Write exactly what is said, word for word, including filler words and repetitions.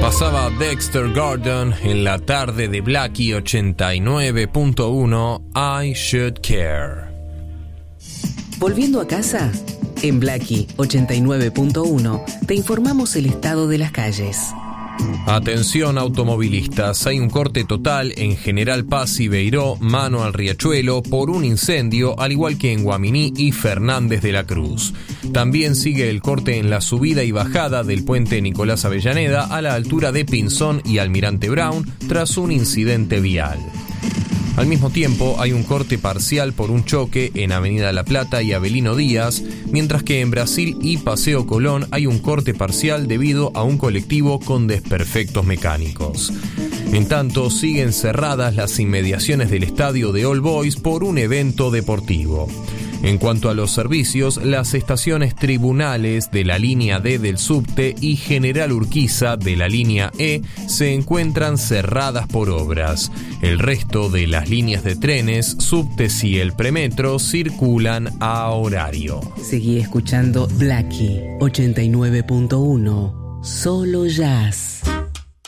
Pasaba Dexter Gordon en la tarde de Blackie ochenta y nueve punto uno, I Should Care. Volviendo a casa, en Blackie ochenta y nueve punto uno te informamos el estado de las calles. Atención automovilistas, hay un corte total en General Paz y Beiró, mano al Riachuelo, por un incendio, al igual que en Guaminí y Fernández de la Cruz. También sigue el corte en la subida y bajada del puente Nicolás Avellaneda a la altura de Pinzón y Almirante Brown tras un incidente vial. Al mismo tiempo, hay un corte parcial por un choque en Avenida La Plata y Avelino Díaz, mientras que en Brasil y Paseo Colón hay un corte parcial debido a un colectivo con desperfectos mecánicos. En tanto, siguen cerradas las inmediaciones del estadio de All Boys por un evento deportivo. En cuanto a los servicios, las estaciones Tribunales de la línea D del subte y General Urquiza de la línea E se encuentran cerradas por obras. El resto de las líneas de trenes, subtes y el premetro circulan a horario. Seguí escuchando Blackie ochenta y nueve punto uno, solo jazz.